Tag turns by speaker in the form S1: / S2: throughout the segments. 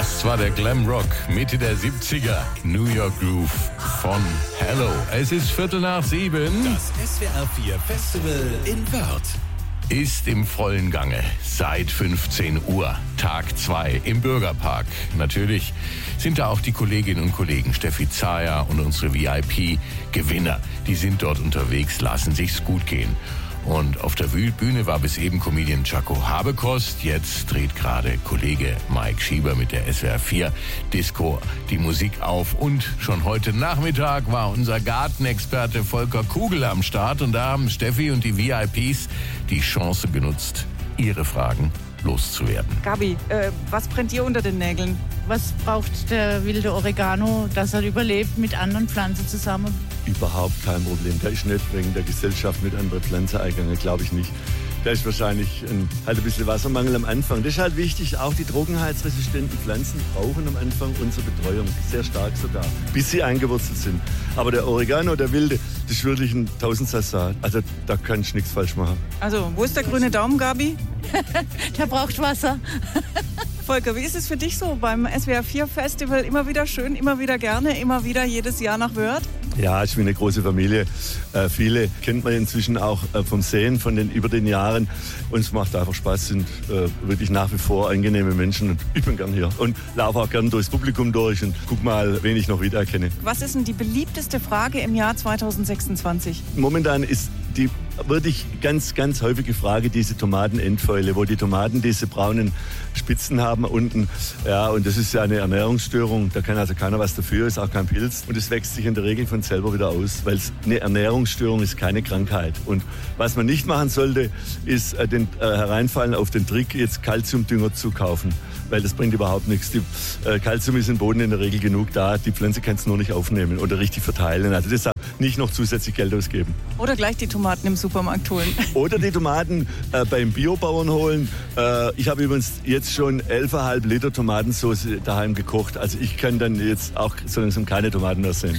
S1: Das war der Glam Rock Mitte der 70er. New York Groove von Hello. Es ist 7:15.
S2: Das SWR 4 Festival in Wörth
S1: Ist im vollen Gange seit 15 Uhr. Tag 2 im Bürgerpark. Natürlich sind da auch die Kolleginnen und Kollegen Steffi Zayer und unsere VIP-Gewinner. Die sind dort unterwegs, lassen sich's gut gehen. Und auf der Bühne war bis eben Comedian Jaco Habekost. Jetzt dreht gerade Kollege Mike Schieber mit der SWR 4 Disco die Musik auf. Und schon heute Nachmittag war unser Gartenexperte Volker Kugel am Start. Und da haben Steffi und die VIPs die Chance genutzt, ihre Fragen loszuwerden.
S3: Gabi, was brennt dir unter den Nägeln?
S4: Was braucht der wilde Oregano, dass er überlebt mit anderen Pflanzen zusammen?
S5: Überhaupt kein Problem. Der ist nicht wegen der Gesellschaft mit anderen Pflanzen eingegangen, glaube ich nicht. Der ist wahrscheinlich halt ein bisschen Wassermangel am Anfang. Das ist halt wichtig. Auch die trockenheitsresistenten Pflanzen brauchen am Anfang unsere Betreuung. Sehr stark sogar, bis sie eingewurzelt sind. Aber der Oregano, der wilde, das ist wirklich ein Tausendsasser. Also da kann ich nichts falsch machen.
S3: Also, wo ist der grüne Daumen, Gabi?
S4: Der braucht Wasser.
S3: Volker, wie ist es für dich so beim SWR 4 Festival? Immer wieder schön, immer wieder gerne, immer wieder jedes Jahr nach Wörth?
S5: Ja, ich bin eine große Familie. Viele kennt man inzwischen auch vom Sehen über den Jahren. Und es macht einfach Spaß, sind wirklich nach wie vor angenehme Menschen. Und ich bin gern hier und laufe auch gern durchs Publikum durch und guck mal, wen ich noch wiedererkenne.
S3: Was ist denn die beliebteste Frage im Jahr 2026?
S5: Momentan ist die wirklich ganz, ganz häufige Frage diese Tomatenendfäule, wo die Tomaten diese braunen Spitzen haben unten. Ja, und das ist ja eine Ernährungsstörung. Da kann also keiner was dafür, ist auch kein Pilz. Und es wächst sich in der Regel von selber wieder aus, weil es eine Ernährungsstörung ist, keine Krankheit. Und was man nicht machen sollte, ist hereinfallen auf den Trick, jetzt Calciumdünger zu kaufen. Weil das bringt überhaupt nichts. Calcium ist im Boden in der Regel genug da. Die Pflanze kann es nur nicht aufnehmen oder richtig verteilen. Also deshalb nicht noch zusätzlich Geld ausgeben.
S3: Oder gleich die Tomaten im Supermarkt holen.
S5: Oder die Tomaten beim Biobauern holen. Ich habe übrigens jetzt schon 11,5 Liter Tomatensauce daheim gekocht. Also ich kann dann jetzt auch so langsam keine Tomaten mehr sehen.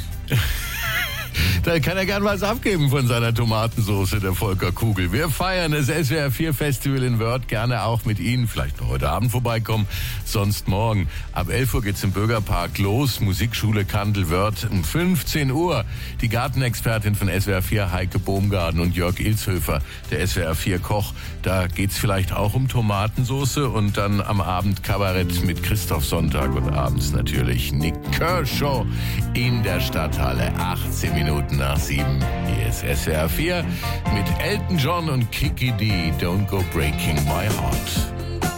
S1: Da kann er gern was abgeben von seiner Tomatensoße, der Volker Kugel. Wir feiern das SWR 4 Festival in Wörth, gerne auch mit Ihnen. Vielleicht noch heute Abend vorbeikommen, sonst morgen. Ab 11 Uhr geht's im Bürgerpark los. Musikschule Kandel Wörth um 15 Uhr. Die Gartenexpertin von SWR 4, Heike Bohmgarten, und Jörg Ilshöfer, der SWR 4 Koch. Da geht's vielleicht auch um Tomatensoße und dann am Abend Kabarett mit Christoph Sonntag und abends natürlich Nick Kershaw in der Stadthalle. 18 Minuten nach 7. Hier ist SWR 4 mit Elton John und Kiki D. Don't Go Breaking My Heart.